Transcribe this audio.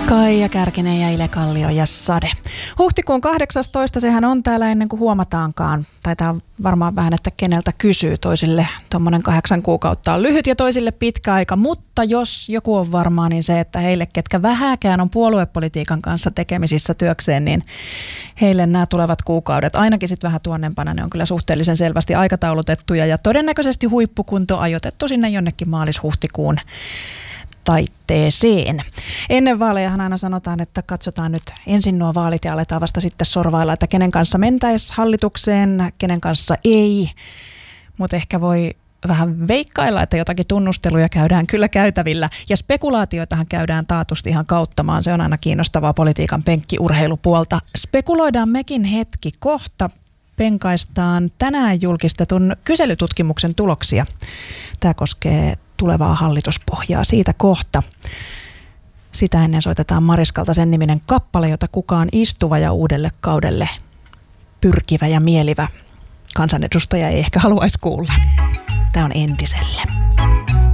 Kaija Kärkinen ja Ile Kallio ja Sade. Huhtikuun 18. sehän on täällä ennen kuin huomataankaan. Taitaa varmaan vähän, että keneltä kysyy. Toisille tuommoinen 8 kuukautta on lyhyt ja toisille pitkä aika. Mutta jos joku on varmaa, niin se, että heille, ketkä vähäkään on puoluepolitiikan kanssa tekemisissä työkseen, niin heille nämä tulevat kuukaudet, ainakin sitten vähän tuonnempana, ne on kyllä suhteellisen selvästi aikataulutettuja ja todennäköisesti huippukunto ajoitettu sinne jonnekin maalis-huhtikuun taitteeseen. Ennen vaalejahan aina sanotaan, että katsotaan nyt ensin nuo vaalit ja aletaan vasta sitten sorvailla, että kenen kanssa mentäisiin hallitukseen, kenen kanssa ei. Mutta ehkä voi vähän veikkailla, että jotakin tunnusteluja käydään kyllä käytävillä. Ja spekulaatioitahan käydään taatusti ihan kauttamaan. Se on aina kiinnostavaa politiikan penkkiurheilupuolta. Spekuloidaan mekin hetki kohta. Penkaistaan tänään julkistetun kyselytutkimuksen tuloksia. Tämä koskee tulevaa hallituspohjaa. Siitä kohta. Sitä ennen soitetaan Mariskalta sen niminen kappale, jota kukaan istuva ja uudelle kaudelle pyrkivä ja mielivä kansanedustaja ei ehkä haluaisi kuulla. Tämä on Entiselle.